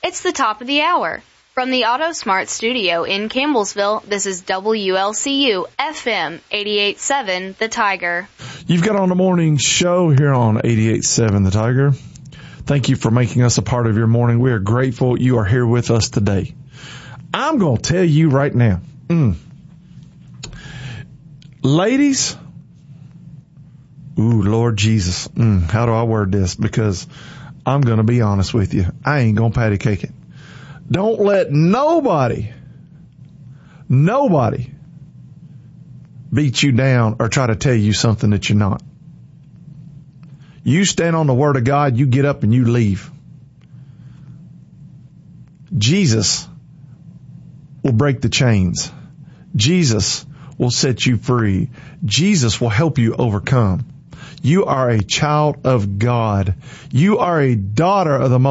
It's the top of the hour. From the AutoSmart studio in Campbellsville, this is WLCU FM 88.7 The Tiger. You've got on the morning show here on 88.7 The Tiger. Thank you for making us a part of your morning. We are grateful you are here with us today. I'm going to tell you right now, ladies, Lord Jesus, how do I word this? Because I'm going to be honest with you. I ain't going to patty cake it. Don't let nobody beat you down or try to tell you something that you're not. You stand on the word of God, you get up and you leave. Jesus will break the chains. Jesus will set you free. Jesus will help you overcome. You are a child of God. You are a daughter of the Most